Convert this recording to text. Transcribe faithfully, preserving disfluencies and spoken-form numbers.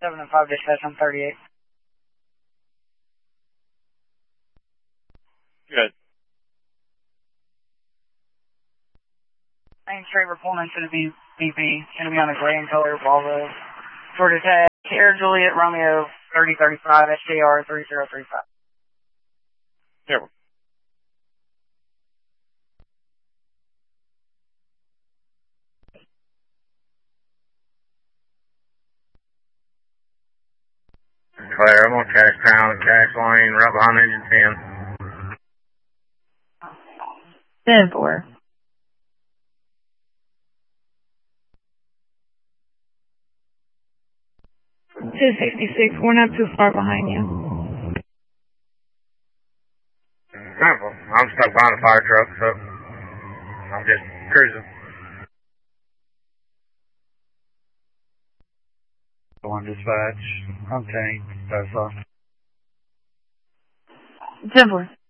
seven and five dispatch on thirty-eight. Good. Main Traver Pullman to the B B. Going to be on a gray and color Volvo. Georgia Tech, Air Juliet Romeo thirty thirty-five, S J R three zero three five. Here. Claire, I'm on Cash Town, Cash Lane, right behind engine ten. ten four. two sixty-six, we're not too far behind you. I'm stuck behind a fire truck, so I'm just cruising. One dispatch, I'm ten, that's all. ten four.